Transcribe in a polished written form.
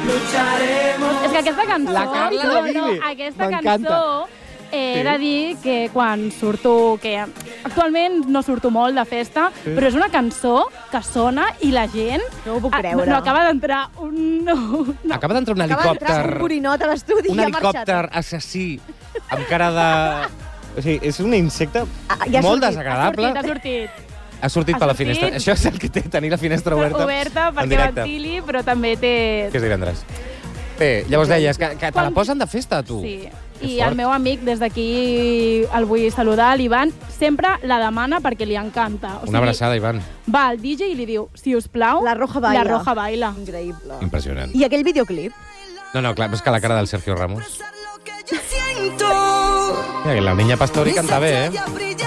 És que aquesta cançó... La Carla de Vivi. Aquesta M'encanta. cançó he de dir que quan surto... que actualment no surto molt de festa, però és una cançó que sona i la gent... No ho puc creure. No acaba d'entrar un... Acaba d'entrar un Acaba d'entrar helicòpter... un borinot a l'estudi Un i ha marxat. helicòpter assassí amb cara de... O sigui, és un insecte ja ha molt sortit. desagradable. Ha sortit. Ha sortit per la finestra. Això és el que té, tenir la finestra oberta en perquè directe. ventili, però també té... Que és divendres. Bé, llavors deies que te la posen de festa, tu. Sí. Que I fort. el meu amic, des d'aquí el vull saludar, l'Ivan, sempre la demana perquè li encanta. O Una abraçada, Ivan. Va al DJ i li diu, si us plau, La Roja baila. La Roja baila. Increïble. Impressionant. I aquell videoclip? No, clar, és que la cara del Sergio Ramos. Mira, que la niña Pastori canta bé, eh?